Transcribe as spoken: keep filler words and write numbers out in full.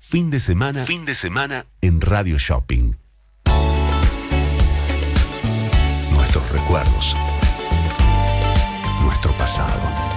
Fin de semana, fin de semana en Radio Shopping. Nuestros recuerdos, nuestro pasado.